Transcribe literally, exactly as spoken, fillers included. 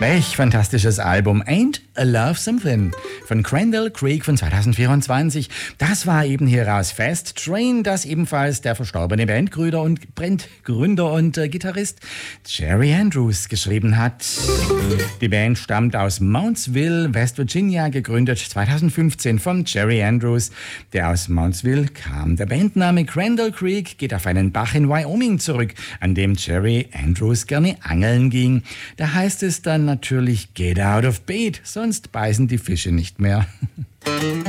Welch fantastisches Album. Ain't a Love Something von Crandall Creek von zweitausendvierundzwanzig. Das war eben hier raus Fast Train, das ebenfalls der verstorbene Bandgründer und Bandgründer und äh, Gitarrist Jerry Andrews geschrieben hat. Die Band stammt aus Moundsville, West Virginia, gegründet zweitausendfünfzehn von Jerry Andrews, der aus Moundsville kam. Der Bandname Crandall Creek geht auf einen Bach in Wyoming zurück, an dem Jerry Andrews gerne angeln ging. Da heißt es dann natürlich Get out of bait, sonst beißen die Fische nicht mehr.